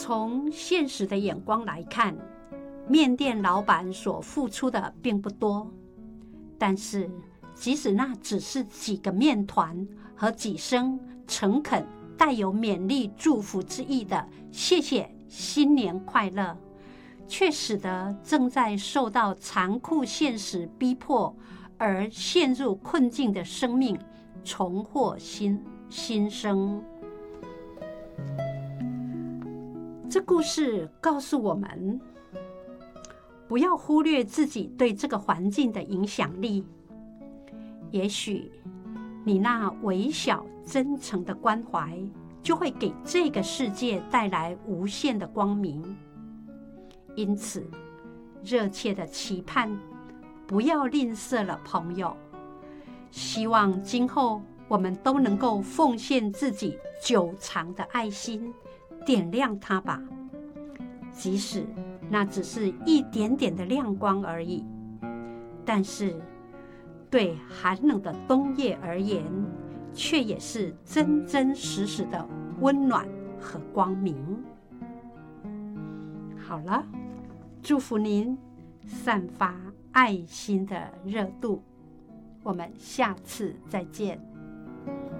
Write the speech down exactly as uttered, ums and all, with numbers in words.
从现实的眼光来看，面店老板所付出的并不多，但是即使那只是几个面团和几声诚恳带有勉励祝福之意的谢谢新年快乐，却使得正在受到残酷现实逼迫而陷入困境的生命重获新新生。这故事告诉我们，不要忽略自己对这个环境的影响力。也许你那微小真诚的关怀，就会给这个世界带来无限的光明。因此，热切的期盼，不要吝啬了，朋友。希望今后我们都能够奉献自己久长的爱心，点亮它吧，即使那只是一点点的亮光而已。但是，对寒冷的冬夜而言，却也是真真实实的温暖和光明。好了，祝福您散发爱心的热度。我们下次再见。